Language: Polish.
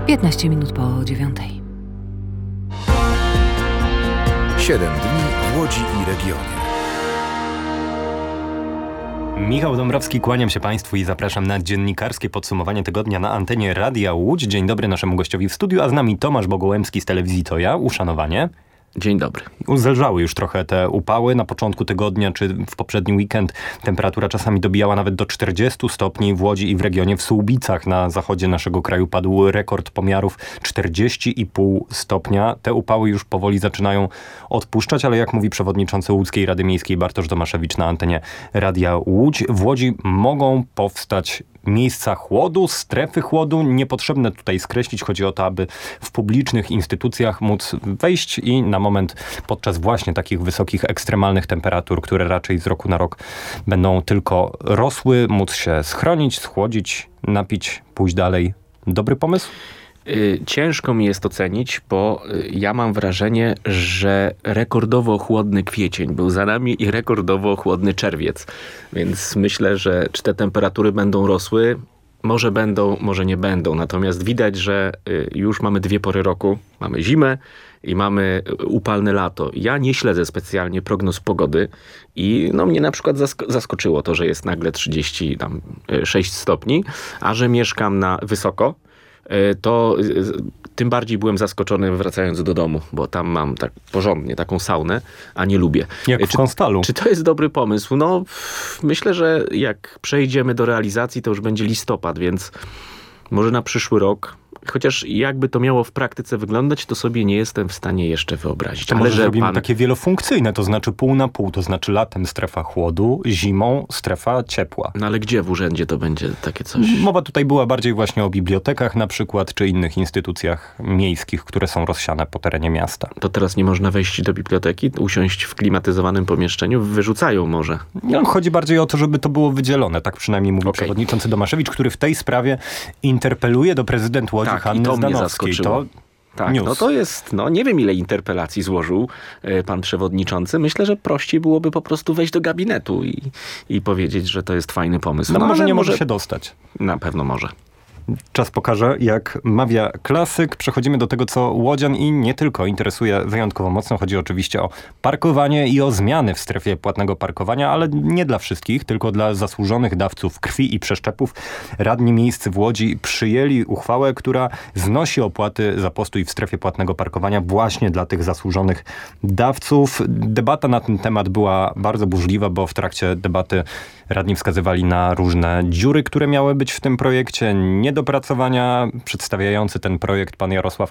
15 minut po 9:00. 7 dni w Łodzi i regionie. Michał Dąbrowski, kłaniam się Państwu i zapraszam na dziennikarskie podsumowanie tygodnia na antenie Radia Łódź. Dzień dobry naszemu gościowi w studiu, a z nami Tomasz Bogołębski z telewizji To Ja. Uszanowanie. Dzień dobry. Zelżały już trochę te upały. Na początku tygodnia czy w poprzedni weekend temperatura czasami dobijała nawet do 40 stopni w Łodzi i w regionie. W Słubicach na zachodzie naszego kraju padł rekord pomiarów 40,5 stopnia. Te upały już powoli zaczynają odpuszczać, ale jak mówi przewodniczący Łódzkiej Rady Miejskiej Bartosz Domaszewicz na antenie Radia Łódź, w Łodzi mogą powstać miejsca chłodu, strefy chłodu. Niepotrzebne tutaj skreślić. Chodzi o to, aby w publicznych instytucjach móc wejść i na moment podczas właśnie takich wysokich, ekstremalnych temperatur, które raczej z roku na rok będą tylko rosły, móc się schronić, schłodzić, napić, pójść dalej. Dobry pomysł? Ciężko mi jest ocenić, bo ja mam wrażenie, że rekordowo chłodny kwiecień był za nami i rekordowo chłodny czerwiec. Więc myślę, że czy te temperatury będą rosły? Może będą, może nie będą. Natomiast widać, że już mamy dwie pory roku. Mamy zimę i mamy upalne lato. Ja nie śledzę specjalnie prognoz pogody i mnie na przykład zaskoczyło to, że jest nagle 36 stopni, a że mieszkam na wysoko, to tym bardziej byłem zaskoczony wracając do domu, bo tam mam tak porządnie taką saunę, a nie lubię. Jak w Konstalu. Czy to jest dobry pomysł? Myślę, że jak przejdziemy do realizacji, to już będzie listopad, więc może na przyszły rok. Chociaż jakby to miało w praktyce wyglądać, to sobie nie jestem w stanie jeszcze wyobrazić. To może zrobimy takie wielofunkcyjne, to znaczy pół na pół, to znaczy latem strefa chłodu, zimą strefa ciepła. No ale gdzie w urzędzie to będzie takie coś? Mowa tutaj była bardziej właśnie o bibliotekach na przykład, czy innych instytucjach miejskich, które są rozsiane po terenie miasta. To teraz nie można wejść do biblioteki, usiąść w klimatyzowanym pomieszczeniu? Wyrzucają może. Chodzi bardziej o to, żeby to było wydzielone. Tak przynajmniej mówi przewodniczący Domaszewicz, który w tej sprawie interpeluje do prezydent Łodzi Hanny Zdanowskiej. Tak, news. To jest, nie wiem ile interpelacji złożył pan przewodniczący. Myślę, że prościej byłoby po prostu wejść do gabinetu i powiedzieć, że to jest fajny pomysł. Może nie może się dostać. Na pewno może. Czas pokaże, jak mawia klasyk. Przechodzimy do tego, co łodzian i nie tylko interesuje wyjątkowo mocno. Chodzi oczywiście o parkowanie i o zmiany w strefie płatnego parkowania, ale nie dla wszystkich, tylko dla zasłużonych dawców krwi i przeszczepów. Radni miejscy w Łodzi przyjęli uchwałę, która znosi opłaty za postój w strefie płatnego parkowania właśnie dla tych zasłużonych dawców. Debata na ten temat była bardzo burzliwa, bo w trakcie debaty radni wskazywali na różne dziury, które miały być w tym projekcie, niedopracowania. Przedstawiający ten projekt pan Jarosław